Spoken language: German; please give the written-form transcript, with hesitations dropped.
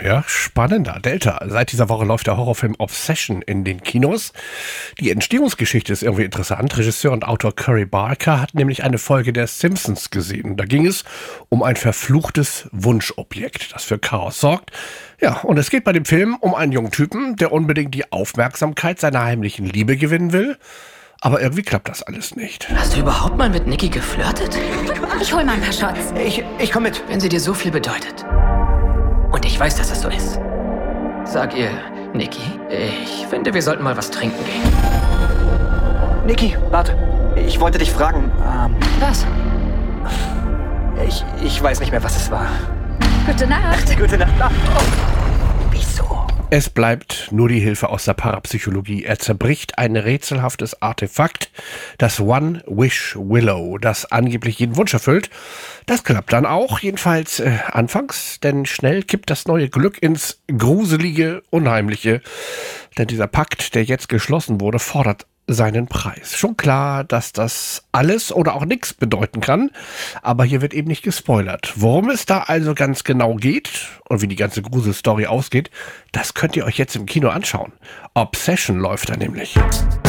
ja, spannender. Delta. Seit dieser Woche läuft der Horrorfilm Obsession in den Kinos. Die Entstehungsgeschichte ist irgendwie interessant. Regisseur und Autor Curry Barker hat nämlich eine Folge der Simpsons gesehen. Da ging es um ein verfluchtes Wunschobjekt, das für Chaos sorgt. Ja, und es geht bei dem Film um einen jungen Typen, der unbedingt die Aufmerksamkeit seiner heimlichen Liebe gewinnen will. Aber irgendwie klappt das alles nicht. Hast du überhaupt mal mit Nikki geflirtet? Ich hol mal ein paar Shots. Ich komm mit. Wenn sie dir so viel bedeutet. Und ich weiß, dass es so ist. Sag ihr, Nikki, ich finde, wir sollten mal was trinken gehen. Nikki, warte. Ich wollte dich fragen. Was? Ich weiß nicht mehr, was es war. Gute Nacht. Gute Nacht. Oh. Wieso? Es bleibt nur die Hilfe aus der Parapsychologie. Er zerbricht ein rätselhaftes Artefakt, das One Wish Willow, das angeblich jeden Wunsch erfüllt. Das klappt dann auch, jedenfalls anfangs, denn schnell kippt das neue Glück ins Gruselige, Unheimliche. Denn dieser Pakt, der jetzt geschlossen wurde, fordert seinen Preis. Schon klar, dass das alles oder auch nichts bedeuten kann, aber hier wird eben nicht gespoilert. Worum es da also ganz genau geht und wie die ganze Gruselstory ausgeht, das könnt ihr euch jetzt im Kino anschauen. Obsession läuft da nämlich.